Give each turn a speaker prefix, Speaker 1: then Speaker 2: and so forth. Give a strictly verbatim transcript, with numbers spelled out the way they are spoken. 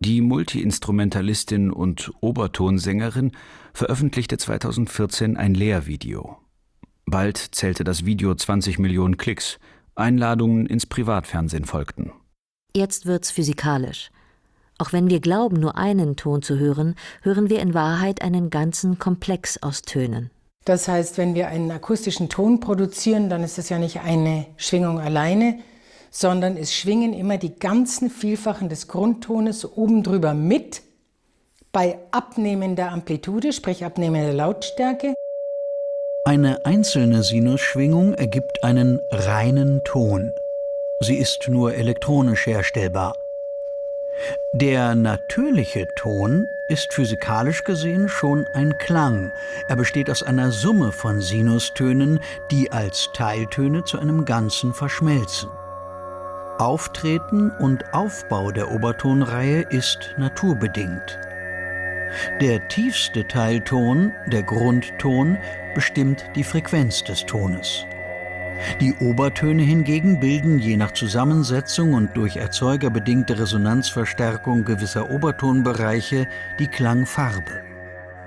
Speaker 1: Die Multiinstrumentalistin und Obertonsängerin veröffentlichte zweitausendvierzehn ein Lehrvideo. Bald zählte das Video zwanzig Millionen Klicks. Einladungen ins Privatfernsehen folgten.
Speaker 2: Jetzt wird's physikalisch. Auch wenn wir glauben, nur einen Ton zu hören, hören wir in Wahrheit einen ganzen Komplex aus Tönen.
Speaker 3: Das heißt, wenn wir einen akustischen Ton produzieren, dann ist es ja nicht eine Schwingung alleine, sondern es schwingen immer die ganzen Vielfachen des Grundtones oben drüber mit, bei abnehmender Amplitude, sprich abnehmender Lautstärke.
Speaker 4: Eine einzelne Sinusschwingung ergibt einen reinen Ton. Sie ist nur elektronisch herstellbar. Der natürliche Ton ist physikalisch gesehen schon ein Klang. Er besteht aus einer Summe von Sinustönen, die als Teiltöne zu einem Ganzen verschmelzen. Auftreten und Aufbau der Obertonreihe ist naturbedingt. Der tiefste Teilton, der Grundton, bestimmt die Frequenz des Tones. Die Obertöne hingegen bilden je nach Zusammensetzung und durch erzeugerbedingte Resonanzverstärkung gewisser Obertonbereiche die Klangfarbe.